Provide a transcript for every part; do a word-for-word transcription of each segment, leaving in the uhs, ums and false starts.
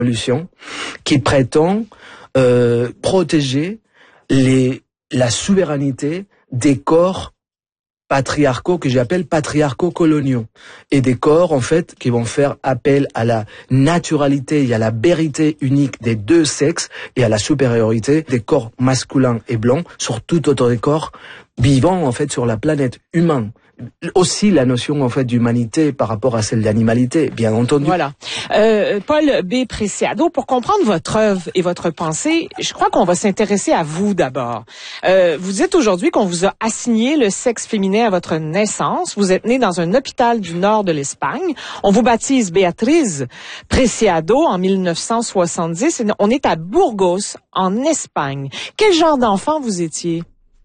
révolution qui prétend euh, protéger les, la souveraineté des corps patriarcaux que j'appelle patriarcaux-coloniaux et des corps en fait qui vont faire appel à la naturalité et à la vérité unique des deux sexes et à la supériorité des corps masculins et blancs sur tout autre corps vivant en fait sur la planète humaine. Aussi la notion en fait d'humanité par rapport à celle d'animalité, bien entendu. Voilà. Euh, Paul B. Preciado, pour comprendre votre œuvre et votre pensée, je crois qu'on va s'intéresser à vous d'abord. Euh, vous dites aujourd'hui qu'on vous a assigné le sexe féminin à votre naissance. Vous êtes né dans un hôpital du nord de l'Espagne. On vous baptise Béatrice Preciado en mille neuf cent soixante-dix. On est à Burgos, en Espagne. Quel genre d'enfant vous étiez?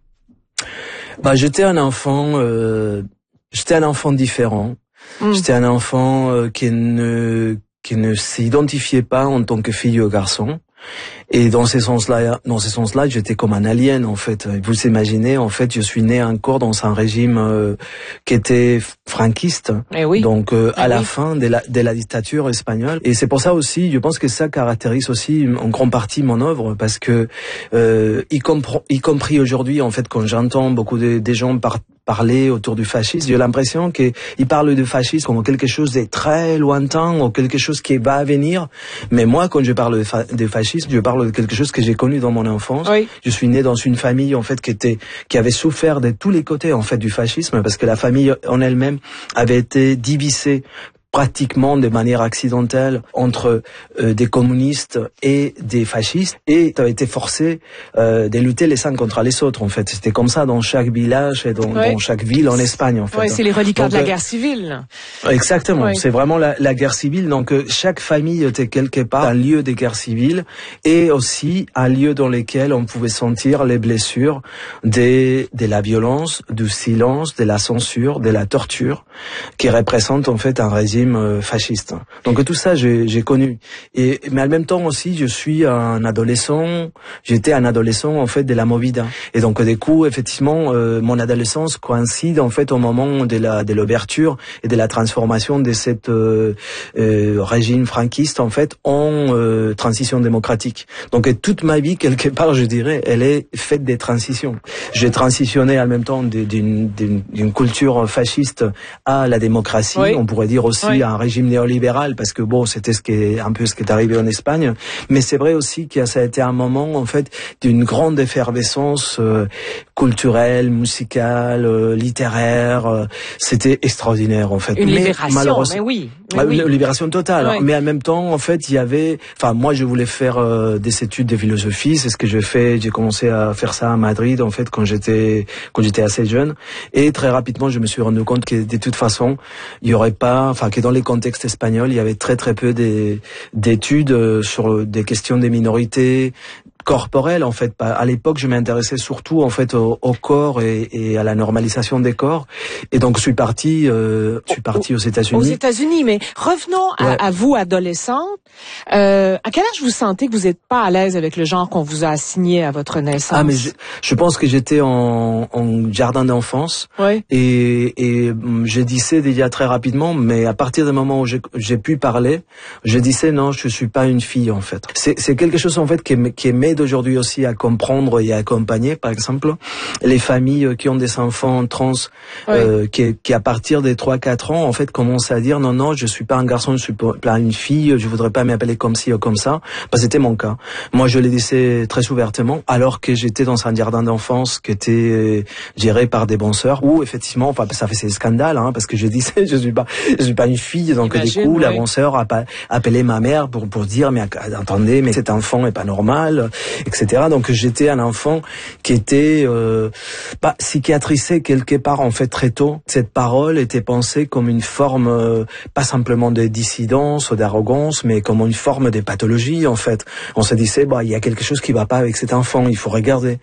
Bah, j'étais un enfant, euh, j'étais un enfant différent. Mm. J'étais un enfant euh, qui ne qui ne s'identifiait pas en tant que fille ou garçon. Et dans ces sens-là, dans ces sens-là, j'étais comme un alien en fait. Vous imaginez, en fait, je suis né encore dans un régime euh, qui était franquiste. Eh oui. Donc euh, eh à la oui. fin de la de la dictature espagnole. Et c'est pour ça aussi, je pense que ça caractérise aussi en grande partie mon œuvre parce que euh, y, compr- y compris aujourd'hui, en fait, quand j'entends beaucoup de des gens par parler autour du fascisme, j'ai l'impression qu'ils parlent du fascisme comme quelque chose de très lointain ou quelque chose qui va venir. Mais moi, quand je parle de, fa- de fascisme, je parle de quelque chose que j'ai connu dans mon enfance. Oui. Je suis né dans une famille en fait qui était qui avait souffert de tous les côtés en fait du fascisme parce que la famille en elle-même avait été divisée pratiquement de manière accidentelle entre euh, des communistes et des fascistes et tu as été forcé euh, de lutter les uns contre les autres en fait. C'était comme ça dans chaque village et dans, ouais. dans chaque ville en Espagne en fait. Oui, c'est les reliquats donc, de la euh, guerre civile. Exactement, ouais. c'est vraiment la, la guerre civile. Donc euh, chaque famille était quelque part un lieu de guerre civile et aussi un lieu dans lequel on pouvait sentir les blessures des, de la violence, du silence, de la censure, de la torture qui représente en fait un régime fasciste. Donc tout ça j'ai, j'ai connu. Et mais en même temps aussi je suis un adolescent. J'étais un adolescent en fait de la Movida. Et donc du coup effectivement euh, mon adolescence coïncide en fait au moment de la de l'ouverture et de la transformation de cette euh, euh, régime franquiste en fait en euh, transition démocratique. Donc toute ma vie quelque part je dirais elle est faite des transitions. J'ai transitionné en même temps d'une d'une, d'une culture fasciste à la démocratie. Oui. On pourrait dire aussi oui. à un régime néolibéral parce que bon c'était ce qui est un peu ce qui est arrivé en Espagne. Mais c'est vrai aussi que ça a été un moment en fait d'une grande effervescence euh, culturelle, musicale, euh, littéraire. Euh, c'était extraordinaire en fait. Une mais libération, mais oui. Mais une oui. libération totale. Oui. Mais en même temps en fait il y avait. Enfin moi je voulais faire euh, des études de philosophie. C'est ce que j'ai fait. J'ai commencé à faire ça à Madrid en fait quand j'étais quand j'étais assez jeune. Et très rapidement je me suis rendu compte que de toute façon il y aurait pas. Enfin que dans les contextes espagnols il y avait très très peu des, d'études sur des questions des minorités corporelle en fait. À l'époque, je m'intéressais surtout en fait au, au corps et, et à la normalisation des corps. Et donc je suis parti, euh, je suis parti aux États-Unis. Aux États-Unis, mais revenons à, ouais. à vous, adolescente. Euh, à quel âge vous sentez que vous n'êtes pas à l'aise avec le genre qu'on vous a assigné à votre naissance? Ah, mais je, je pense que j'étais en, en jardin d'enfance. Ouais. Et, et je disais déjà très rapidement, mais à partir du moment où j'ai, j'ai pu parler, je disais non, je suis pas une fille en fait. C'est, c'est quelque chose en fait qui, qui m'aide aujourd'hui aussi à comprendre et à accompagner, par exemple, les familles qui ont des enfants trans, oui. euh, qui, qui à partir des trois quatre ans, en fait, commencent à dire non, non, je suis pas un garçon, je suis pas une fille, je voudrais pas m'appeler comme ci ou comme ça. Bah, c'était mon cas. Moi, je le disais très ouvertement, alors que j'étais dans un jardin d'enfance qui était géré par des bonnes sœurs, où effectivement, enfin, ça fait ces scandales, hein, parce que je disais, je suis pas, je suis pas une fille, donc Imagine, du coup, oui. la bonne sœur a appelé ma mère pour pour dire, mais attendez, mais cet enfant est pas normal, et cetera. Donc j'étais un enfant qui était euh, bah, psychiatrisé quelque part en fait très tôt. Cette parole était pensée comme une forme euh, pas simplement de dissidence ou d'arrogance, mais comme une forme de pathologie en fait. On se disait bah il y a quelque chose qui va pas avec cet enfant, il faut regarder.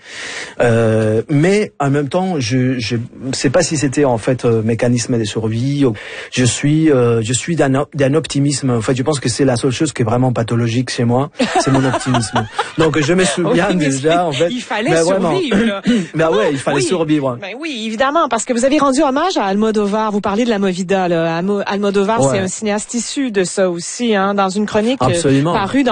Euh, mais en même temps, je je sais pas si c'était en fait euh, mécanisme de survie. Ou, je suis euh, je suis d'un d'un optimisme. En fait, je pense que c'est la seule chose qui est vraiment pathologique chez moi, c'est mon optimisme. Donc je je me souviens oui, déjà, en fait. Il fallait mais survivre, là. Ben ouais, il fallait oui. survivre. Ben oui, évidemment, parce que vous avez rendu hommage à Almodovar. Vous parlez de la Movida, là. Almodovar, ouais. C'est un cinéaste issu de ça aussi, hein, dans une chronique Absolument. parue dans